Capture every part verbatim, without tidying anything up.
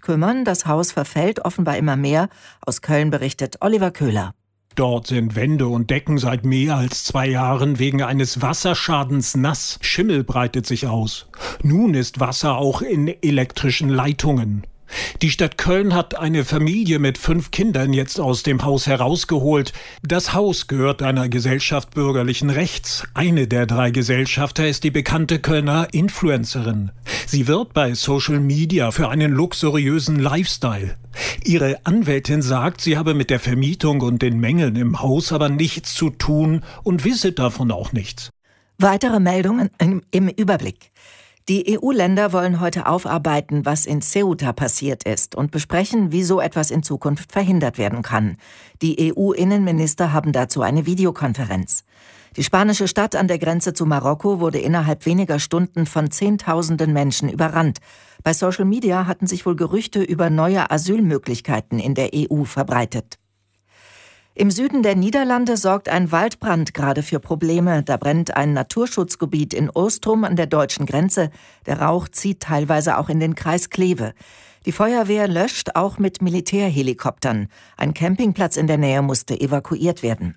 kümmern. Das Haus verfällt offenbar immer mehr. Aus Köln berichtet Oliver Köhler. Dort sind Wände und Decken seit mehr als zwei Jahren wegen eines Wasserschadens nass. Schimmel breitet sich aus. Nun ist Wasser auch in elektrischen Leitungen. Die Stadt Köln hat eine Familie mit fünf Kindern jetzt aus dem Haus herausgeholt. Das Haus gehört einer Gesellschaft bürgerlichen Rechts. Eine der drei Gesellschafter ist die bekannte Kölner Influencerin. Sie wirbt bei Social Media für einen luxuriösen Lifestyle. Ihre Anwältin sagt, sie habe mit der Vermietung und den Mängeln im Haus aber nichts zu tun und wisse davon auch nichts. Weitere Meldungen im, im Überblick. Die E U-Länder wollen heute aufarbeiten, was in Ceuta passiert ist und besprechen, wie so etwas in Zukunft verhindert werden kann. Die E U-Innenminister haben dazu eine Videokonferenz. Die spanische Stadt an der Grenze zu Marokko wurde innerhalb weniger Stunden von Zehntausenden Menschen überrannt. Bei Social Media hatten sich wohl Gerüchte über neue Asylmöglichkeiten in der E U verbreitet. Im Süden der Niederlande sorgt ein Waldbrand gerade für Probleme. Da brennt ein Naturschutzgebiet in Oostrum an der deutschen Grenze. Der Rauch zieht teilweise auch in den Kreis Kleve. Die Feuerwehr löscht auch mit Militärhelikoptern. Ein Campingplatz in der Nähe musste evakuiert werden.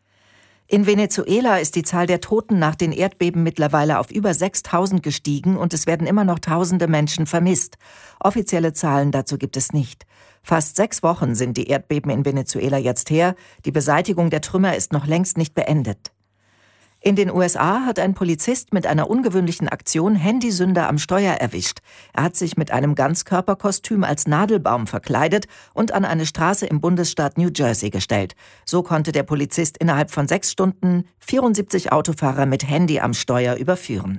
In Venezuela ist die Zahl der Toten nach den Erdbeben mittlerweile auf über sechstausend gestiegen und es werden immer noch tausende Menschen vermisst. Offizielle Zahlen dazu gibt es nicht. Fast sechs Wochen sind die Erdbeben in Venezuela jetzt her. Die Beseitigung der Trümmer ist noch längst nicht beendet. In den U S A hat ein Polizist mit einer ungewöhnlichen Aktion Handysünder am Steuer erwischt. Er hat sich mit einem Ganzkörperkostüm als Nadelbaum verkleidet und an eine Straße im Bundesstaat New Jersey gestellt. So konnte der Polizist innerhalb von sechs Stunden vierundsiebzig Autofahrer mit Handy am Steuer überführen.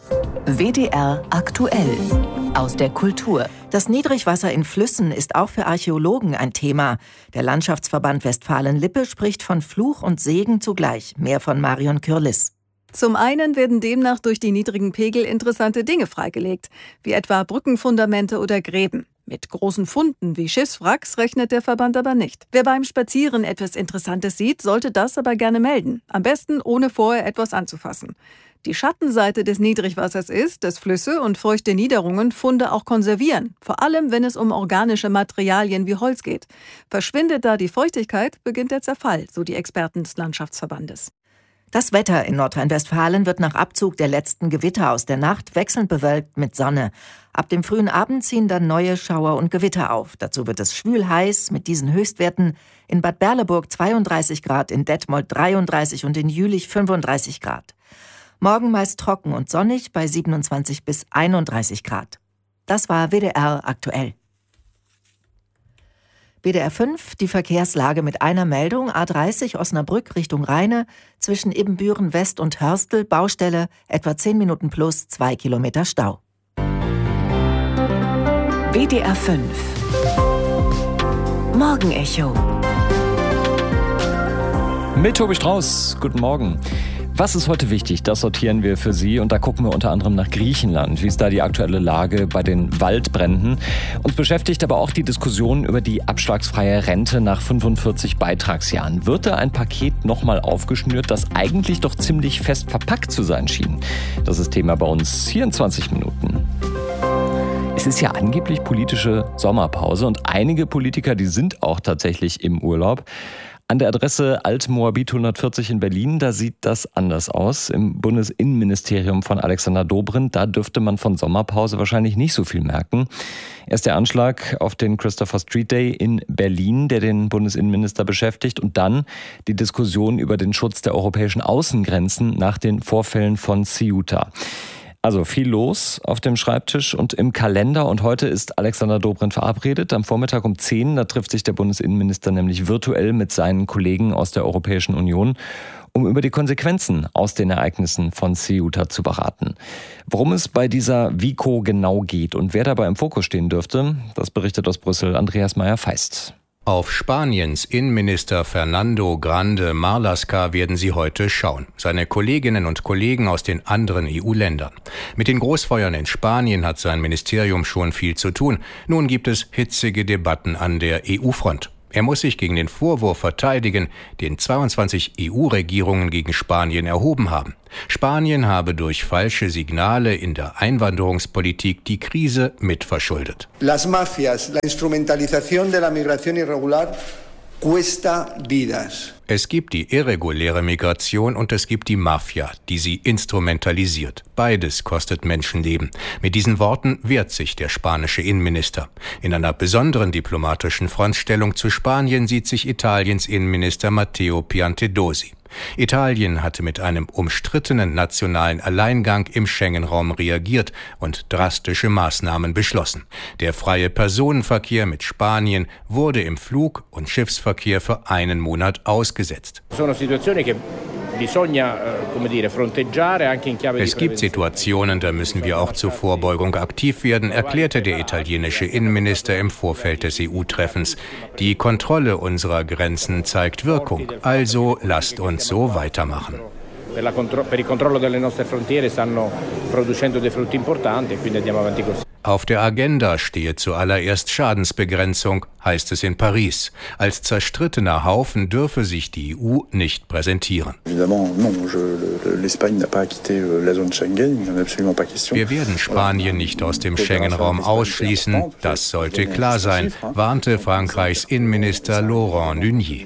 W D R aktuell aus der Kultur. Das Niedrigwasser in Flüssen ist auch für Archäologen ein Thema. Der Landschaftsverband Westfalen-Lippe spricht von Fluch und Segen zugleich. Mehr von Marion Kürlis. Zum einen werden demnach durch die niedrigen Pegel interessante Dinge freigelegt, wie etwa Brückenfundamente oder Gräben. Mit großen Funden wie Schiffswracks rechnet der Verband aber nicht. Wer beim Spazieren etwas Interessantes sieht, sollte das aber gerne melden. Am besten ohne vorher etwas anzufassen. Die Schattenseite des Niedrigwassers ist, dass Flüsse und feuchte Niederungen Funde auch konservieren, vor allem wenn es um organische Materialien wie Holz geht. Verschwindet da die Feuchtigkeit, beginnt der Zerfall, so die Experten des Landschaftsverbandes. Das Wetter in Nordrhein-Westfalen wird nach Abzug der letzten Gewitter aus der Nacht wechselnd bewölkt mit Sonne. Ab dem frühen Abend ziehen dann neue Schauer und Gewitter auf. Dazu wird es schwül heiß mit diesen Höchstwerten. In Bad Berleburg zweiunddreißig Grad, in Detmold dreiunddreißig und in Jülich fünfunddreißig Grad. Morgen meist trocken und sonnig bei siebenundzwanzig bis einunddreißig Grad. Das war W D R aktuell. W D R fünf, die Verkehrslage mit einer Meldung. A dreißig Osnabrück Richtung Rheine, zwischen Ibbenbüren West und Hörstel, Baustelle, etwa zehn Minuten plus, zwei Kilometer Stau. W D R fünf Morgenecho mit Tobi Strauß. Guten Morgen. Was ist heute wichtig? Das sortieren wir für Sie und da gucken wir unter anderem nach Griechenland. Wie ist da die aktuelle Lage bei den Waldbränden? Uns beschäftigt aber auch die Diskussion über die abschlagsfreie Rente nach fünfundvierzig Beitragsjahren. Wird da ein Paket nochmal aufgeschnürt, das eigentlich doch ziemlich fest verpackt zu sein schien? Das ist Thema bei uns hier in zwanzig Minuten. Es ist ja angeblich politische Sommerpause und einige Politiker, die sind auch tatsächlich im Urlaub. An der Adresse Alt-Moabit hundertvierzig in Berlin, da sieht das anders aus. Im Bundesinnenministerium von Alexander Dobrindt, da dürfte man von Sommerpause wahrscheinlich nicht so viel merken. Erst der Anschlag auf den Christopher Street Day in Berlin, der den Bundesinnenminister beschäftigt, und dann die Diskussion über den Schutz der europäischen Außengrenzen nach den Vorfällen von Ceuta. Also viel los auf dem Schreibtisch und im Kalender. Und heute ist Alexander Dobrindt verabredet. Am Vormittag um zehn, da trifft sich der Bundesinnenminister nämlich virtuell mit seinen Kollegen aus der Europäischen Union, um über die Konsequenzen aus den Ereignissen von Ceuta zu beraten. Worum es bei dieser WICO genau geht und wer dabei im Fokus stehen dürfte, das berichtet aus Brüssel Andreas Meyer-Feist. Auf Spaniens Innenminister Fernando Grande Marlaska werden sie heute schauen. Seine Kolleginnen und Kollegen aus den anderen E U-Ländern. Mit den Großfeuern in Spanien hat sein Ministerium schon viel zu tun. Nun gibt es hitzige Debatten an der E U-Front. Er muss sich gegen den Vorwurf verteidigen, den zweiundzwanzig E U-Regierungen gegen Spanien erhoben haben. Spanien habe durch falsche Signale in der Einwanderungspolitik die Krise mitverschuldet. Las mafias, la instrumentalización de la migración irregular cuesta vidas. Es gibt die irreguläre Migration und es gibt die Mafia, die sie instrumentalisiert. Beides kostet Menschenleben. Mit diesen Worten wehrt sich der spanische Innenminister. In einer besonderen diplomatischen Frontstellung zu Spanien sieht sich Italiens Innenminister Matteo Piantedosi. Italien hatte mit einem umstrittenen nationalen Alleingang im Schengen-Raum reagiert und drastische Maßnahmen beschlossen. Der freie Personenverkehr mit Spanien wurde im Flug- und Schiffsverkehr für einen Monat ausgesetzt. Es gibt Situationen, da müssen wir auch zur Vorbeugung aktiv werden, erklärte der italienische Innenminister im Vorfeld des E U-Treffens. Die Kontrolle unserer Grenzen zeigt Wirkung, also lasst uns so weitermachen. Auf der Agenda stehe zuallererst Schadensbegrenzung, heißt es in Paris. Als zerstrittener Haufen dürfe sich die E U nicht präsentieren. Wir werden Spanien nicht aus dem Schengen-Raum ausschließen, das sollte klar sein, warnte Frankreichs Innenminister Laurent Nunez.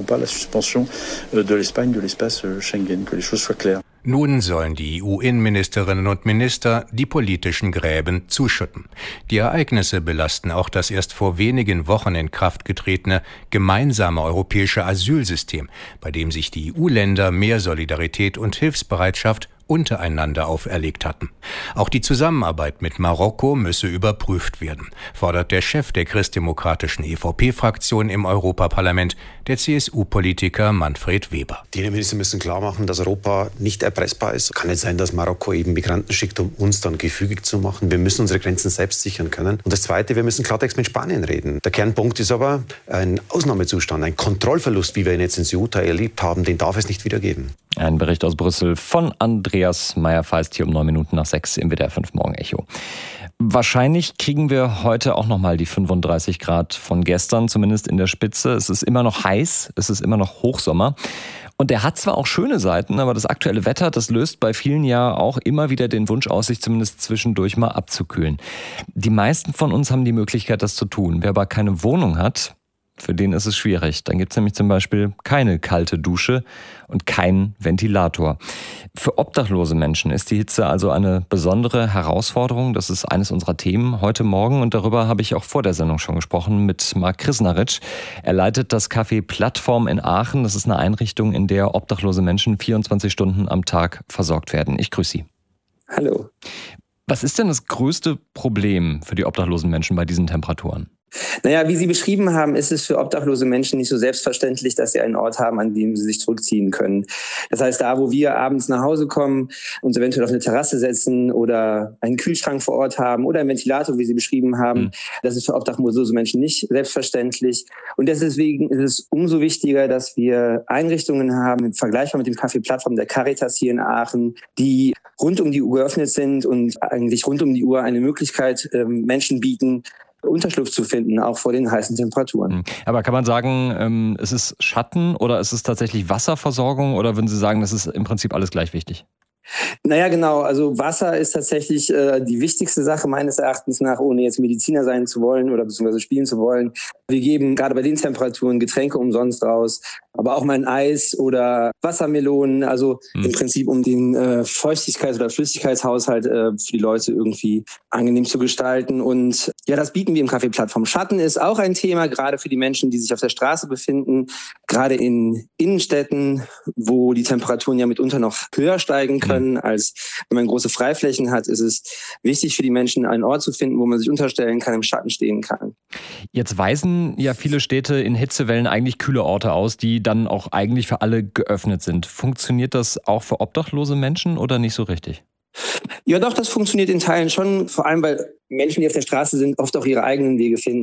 Nun sollen die E U-Innenministerinnen und Minister die politischen Gräben zuschütten. Die Ereignisse belasten auch das erst vor wenigen Wochen in Kraft getretene gemeinsame europäische Asylsystem, bei dem sich die E U-Länder mehr Solidarität und Hilfsbereitschaft untereinander auferlegt hatten. Auch die Zusammenarbeit mit Marokko müsse überprüft werden, fordert der Chef der christdemokratischen E V P-Fraktion im Europaparlament, der C S U-Politiker Manfred Weber. Die Innenminister müssen klar machen, dass Europa nicht erpressbar ist. Kann nicht sein, dass Marokko eben Migranten schickt, um uns dann gefügig zu machen. Wir müssen unsere Grenzen selbst sichern können. Und das Zweite, wir müssen Klartext mit Spanien reden. Der Kernpunkt ist aber ein Ausnahmezustand, ein Kontrollverlust, wie wir ihn jetzt in Ceuta erlebt haben, den darf es nicht wieder geben. Ein Bericht aus Brüssel von Andreas Meyer-Feist hier um neun Minuten nach sechs im W D R fünf Morgen Echo. Wahrscheinlich kriegen wir heute auch nochmal die fünfunddreißig Grad von gestern, zumindest in der Spitze. Es ist immer noch heiß, es ist immer noch Hochsommer. Und der hat zwar auch schöne Seiten, aber das aktuelle Wetter, das löst bei vielen ja auch immer wieder den Wunsch aus, sich zumindest zwischendurch mal abzukühlen. Die meisten von uns haben die Möglichkeit, das zu tun. Wer aber keine Wohnung hat, für den ist es schwierig. Dann gibt es nämlich zum Beispiel keine kalte Dusche und keinen Ventilator. Für obdachlose Menschen ist die Hitze also eine besondere Herausforderung. Das ist eines unserer Themen heute Morgen und darüber habe ich auch vor der Sendung schon gesprochen mit Marc Krisnaric. Er leitet das Café Plattform in Aachen. Das ist eine Einrichtung, in der obdachlose Menschen vierundzwanzig Stunden am Tag versorgt werden. Ich grüße Sie. Hallo. Was ist denn das größte Problem für die obdachlosen Menschen bei diesen Temperaturen? Naja, wie Sie beschrieben haben, ist es für obdachlose Menschen nicht so selbstverständlich, dass sie einen Ort haben, an dem sie sich zurückziehen können. Das heißt, da, wo wir abends nach Hause kommen, uns eventuell auf eine Terrasse setzen oder einen Kühlschrank vor Ort haben oder einen Ventilator, wie Sie beschrieben haben, mhm. das ist für obdachlose Menschen nicht selbstverständlich. Und deswegen ist es umso wichtiger, dass wir Einrichtungen haben, vergleichbar mit dem Café Plattform der Caritas hier in Aachen, die rund um die Uhr geöffnet sind und eigentlich rund um die Uhr eine Möglichkeit ähm, Menschen bieten, Unterschlupf zu finden, auch vor den heißen Temperaturen. Aber kann man sagen, es ist Schatten oder ist es tatsächlich Wasserversorgung oder würden Sie sagen, das ist im Prinzip alles gleich wichtig? Naja, genau. Also Wasser ist tatsächlich äh, die wichtigste Sache meines Erachtens nach, ohne jetzt Mediziner sein zu wollen oder beziehungsweise spielen zu wollen. Wir geben gerade bei den Temperaturen Getränke umsonst raus, aber auch mal ein Eis oder Wassermelonen. Also hm. im Prinzip, um den äh, Feuchtigkeits- oder Flüssigkeitshaushalt äh, für die Leute irgendwie angenehm zu gestalten. Und ja, das bieten wir im Café Plattform. Schatten ist auch ein Thema, gerade für die Menschen, die sich auf der Straße befinden, gerade in Innenstädten, wo die Temperaturen ja mitunter noch höher steigen können, als wenn man große Freiflächen hat, ist es wichtig für die Menschen, einen Ort zu finden, wo man sich unterstellen kann, im Schatten stehen kann. Jetzt weisen ja viele Städte in Hitzewellen eigentlich kühle Orte aus, die dann auch eigentlich für alle geöffnet sind. Funktioniert das auch für obdachlose Menschen oder nicht so richtig? Ja doch, das funktioniert in Teilen schon, vor allem weil Menschen, die auf der Straße sind, oft auch ihre eigenen Wege finden,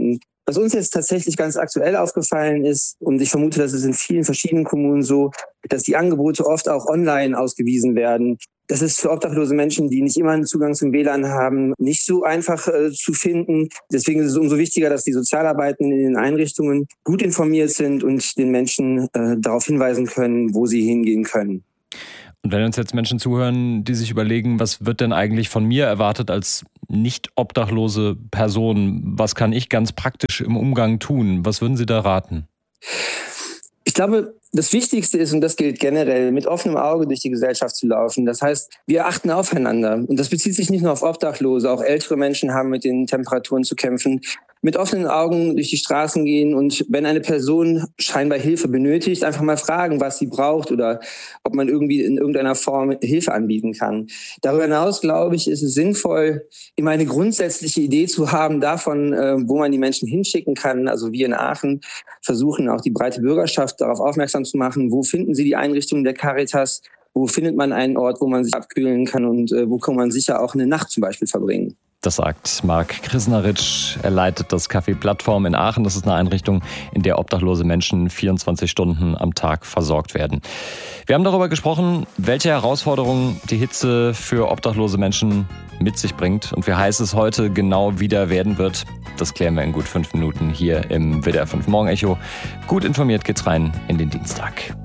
Was uns jetzt tatsächlich ganz aktuell aufgefallen ist, und ich vermute, dass es in vielen verschiedenen Kommunen so, dass die Angebote oft auch online ausgewiesen werden. Das ist für obdachlose Menschen, die nicht immer einen Zugang zum W L A N haben, nicht so einfach äh, zu finden. Deswegen ist es umso wichtiger, dass die Sozialarbeitenden in den Einrichtungen gut informiert sind und den Menschen äh, darauf hinweisen können, wo sie hingehen können. Und wenn uns jetzt Menschen zuhören, die sich überlegen, was wird denn eigentlich von mir erwartet als nicht obdachlose Person? Was kann ich ganz praktisch im Umgang tun? Was würden Sie da raten? Ich glaube, das Wichtigste ist, und das gilt generell, mit offenem Auge durch die Gesellschaft zu laufen. Das heißt, wir achten aufeinander. Und das bezieht sich nicht nur auf Obdachlose, auch ältere Menschen haben mit den Temperaturen zu kämpfen. Mit offenen Augen durch die Straßen gehen und wenn eine Person scheinbar Hilfe benötigt, einfach mal fragen, was sie braucht oder ob man irgendwie in irgendeiner Form Hilfe anbieten kann. Darüber hinaus, glaube ich, ist es sinnvoll, immer eine grundsätzliche Idee zu haben davon, wo man die Menschen hinschicken kann. Also wir in Aachen versuchen auch die breite Bürgerschaft darauf aufmerksam zu machen, wo finden sie die Einrichtungen der Caritas, wo findet man einen Ort, wo man sich abkühlen kann und wo kann man sicher auch eine Nacht zum Beispiel verbringen. Das sagt Marc Krisnaritsch. Er leitet das Café Plattform in Aachen. Das ist eine Einrichtung, in der obdachlose Menschen vierundzwanzig Stunden am Tag versorgt werden. Wir haben darüber gesprochen, welche Herausforderungen die Hitze für obdachlose Menschen mit sich bringt und wie heiß es heute genau wieder werden wird. Das klären wir in gut fünf Minuten hier im W D R fünf Morgen Echo. Gut informiert geht's rein in den Dienstag.